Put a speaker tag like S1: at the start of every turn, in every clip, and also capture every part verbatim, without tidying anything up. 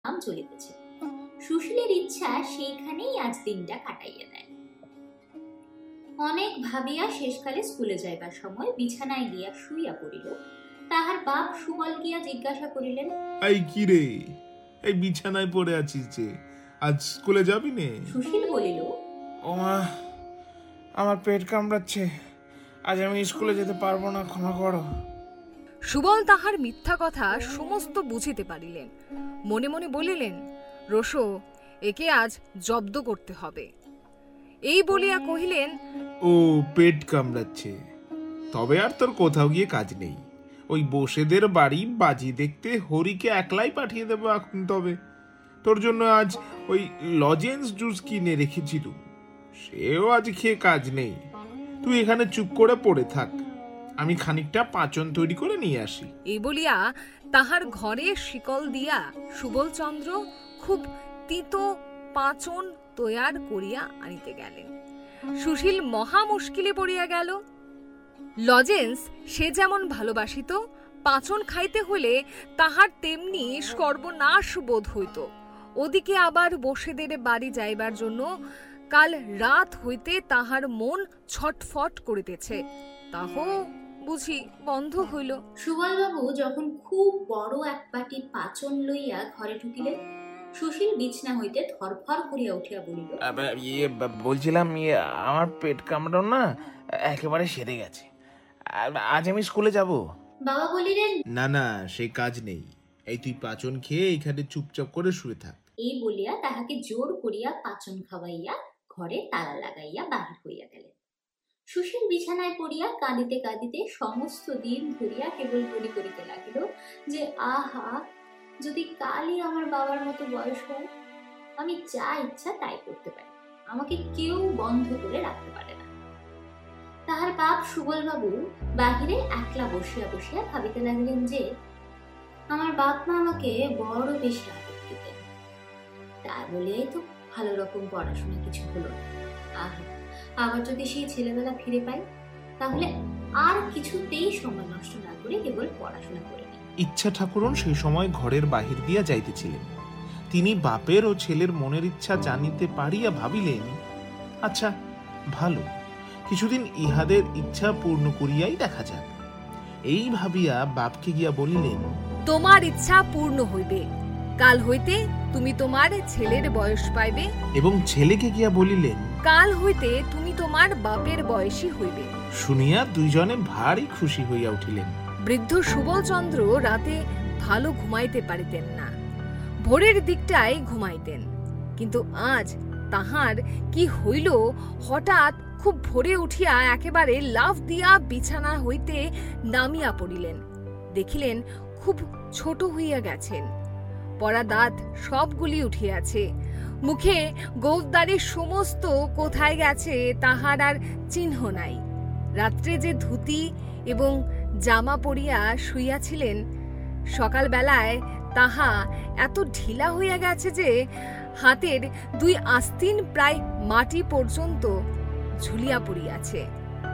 S1: নাম চলিতেছে। সুশীলের ইচ্ছা সেইখানেই আজ দিনটা কাটাইয়া দেয়। অনেক ভাবিয়া শেষকালে স্কুলে যাইবার সময় বিছানায় গিয়া শুইয়া পড়িল। তাহার বাপ সুবল গিয়া জিজ্ঞাসা করিলেন,
S2: এই কি রে, এই বিছানায় পড়ে আছিস যে, আজ স্কুলে যাবি নে?
S1: সুশীল বলিল,
S3: ও মা, আমার পেট কামড়াচ্ছে, আজ আমি স্কুলে যেতে পারবো না, ক্ষমা করো।
S4: সুবল তাহার মিথ্যা কথা সমস্ত বুঝিতে পারিলেন। মনে মনে বলিলেন, রোশো, একে আজ জব্দ করতে হবে। এই বলিয়া কহিলেন,
S2: ও পেট কামড়াচ্ছে, তবে আর তোর কোথাও গিয়ে কাজ নেই। ওই বসেদের বাড়ি বাজি দেখতে হরিকে একলাই পাঠিয়ে দেবো এখন। তবে তোর জন্য আজ ওই লজেন্স জুস কিনে রেখেছিল, সেও আজ খেয়ে কাজ নেই। তুই এখানে চুপ করে পড়ে থাক, আমি খানিকটা পাচন তৈরি করে নিয়ে আসি।
S4: এই বলিয়া তাহার ঘরে শিকল দিয়া সুবলচন্দ্র খুব তিতো পাচন তৈয়ার করিয়া আনিতে গেলেন। সুশীল মহা মুশকিলে পড়িয়া গেল। লজেন্স সে যেমন ভালোবাসিত, পাচন খাইতে হলে তাহার তেমনি সর্বনাশ বোধ হইত। ওদিকে আবার বসেদের বাড়ি যাইবার জন্য কাল রাত হইতে তাহার মন ছটফট করিতেছে, তাহ বুঝি বন্ধ হইল।
S1: সুবলবাবু যখন খুব বড় এক বাটি পাচন লইয়া ঘরে ঢুকিলেন, সুশীল বিছনা হইতে ধরফর করিয়া উঠিয়া বলিল,
S3: ইয়ে বলছিলাম, ইয়ে আমার পেট কামড়ানো না একেবারে সেরে গেছে, আজ আমি স্কুলে যাব।
S1: বাবা বলিলেন,
S2: না না, সেই কাজ নেই, এই তুই পাচন খেয়ে এখানে চুপচাপ করে শুয়ে থাক।
S1: এই বলিয়া তাহাকে জোর করিয়া পাচন খাওয়াইয়া ঘরে তালা লাগাইয়া বাহির হইয়া গেলেন। সুশীল বিছানায় পড়িয়া কাঁদিতে কাঁদিতে সমস্ত দিন ধরিয়া কেবল মনে করিতে লাগিল যে আহা, যদি কালই আমার বাবার মতো বয়স হয়, আমি যা ইচ্ছা তাই করতে পারি, আমাকে কেউ বন্ধ করে রাখতে পারে না। তাহার বাপ সুবলবাবু বাহিরে একলা বসিয়া বসিয়া ভাবিতে লাগিলেন যে আমার বাপ মা আমাকে বড় বেশি আদর দিতেন, তাই বলেই তো ভালো রকম পড়াশোনা কিছু হলো না। আহা, আবার যদি সেই ছেলেবেলা ফিরে পাই, তাহলে আর কিছুতেই সময় নষ্ট না করে কেবল পড়াশোনা করে নিই।
S2: ইচ্ছা ঠাকুরন সেই সময় ঘরের বাহির দিয়া যাইতেছিলেন। তিনি বাপের ও ছেলের মনের ইচ্ছা জানিতে পারিয়া ভাবিলেন, আচ্ছা ভালো, কিছুদিন ইহাদের ইচ্ছা পূর্ণ করিয়াই দেখা যাক। এই ভাবিয়া বাপকে গিয়া বলিলেন,
S4: তোমার ইচ্ছা পূর্ণ হইবে, কাল হইতে তুমি তোমার ছেলের বয়স পাইবে।
S2: এবং ছেলেকে গিয়া বলিলেন,
S4: কাল হইতে তুমি তোমার বাপের বয়সী হইবে।
S2: শুনিয়া দুইজনে ভারী খুশি হইয়া উঠিলেন।
S4: বৃদ্ধ সুবলচন্দ্র রাতে ভালো ঘুমাইতে পারিতেন না, ভোরের দিকটায় ঘুমাইতেন। কিন্তু আজ তাহার কি হইল, হঠাৎ খুব ভোরে উঠিয়া একেবারে লাফ দিয়া বিছানা হইতে নামিয়া পড়িলেন। দেখিলেন খুব ছোট হইয়া গেছেন, পরা দাঁত সবগুলি উঠিয়াছে, মুখে গোঁফদাড়ির সমস্ত কোথায় গেছে তাহার আর চিহ্ন নাই। রাত্রে যে ধুতি এবং জামা পরিয়া শুইয়াছিলেন, সকালবেলায় তাহা এত ঢিলা হইয়া গেছে যে হাতের দুই আস্তিন প্রায় মাটি পর্যন্ত ঝুলিয়া পড়িয়াছে।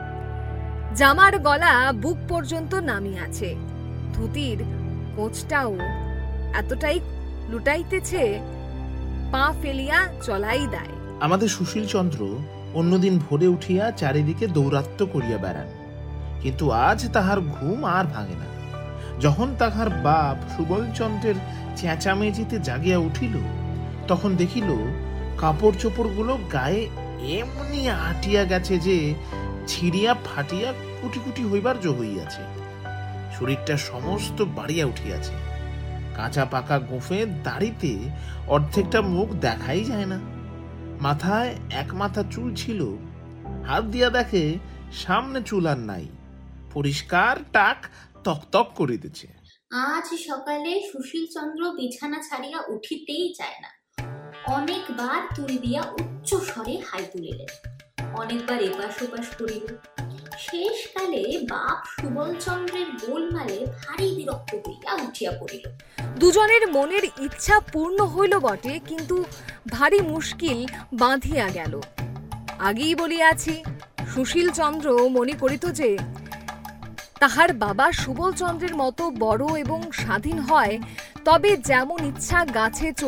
S4: জামার গলা বুক পর্যন্ত নামিয়াছে, ধুতির কোঁচটাও এতটাই লুটাইতেছে, পা ফেলিয়া চলাই দেয়।
S2: আমাদের সুশীল চন্দ্র অন্যদিন ভোরে উঠিয়া চারিদিকে দৌরাত্ম্য করিয়া বেড়ান, কিন্তু আজ তাহার ঘুম আর ভাঙে না। যখন তাহার বাপ সুবলচন্দ্রের চেঁচামেচিতে জাগিয়া উঠিল, তখন দেখিল কাপড় চোপড় গুলো গায়ে এমনি আটিয়া গেছে যে ছিড়িয়া ফাটিয়া কুটি কুটি হইবার জো হইয়াছে। শরীরটা সমস্ত বাড়িয়া উঠিয়াছে, কাঁচা পাকা গোঁফে দাড়িতে অর্ধেকটা মুখ দেখাই যায় না। মাথায় এক মাথা চুল ছিল, হাত দিয়া দেখে সামনে চুল আর নাই, পরিষ্কার টাক তকতক করিতেছে।
S1: আজ সকালে সুশীল চন্দ্র বিছানা ছাড়িয়া উঠিতেই চায় না। অনেকবার তুল দিয়া উচ্চ স্বরে হাই তুলিলেন, অনেকবার এপাশ ওপাশ করিল। শেষকালে বাপ সুবলচন্দ্রের গোলমালে ভারী বিরক্ত হইয়া উঠিয়া পড়িল।
S4: দুজনের মনের ইচ্ছা পূর্ণ হইল বটে, কিন্তু ভারী মুশকিল বাঁধিয়া গেল। আগেই বলিয়াছি, সুশীল চন্দ্র মনে করিত যে তাহার বাবা সুবলচন্দ্রের মতো বড় এবং স্বাধীন হয় তবে যেমন ইচ্ছা গাছে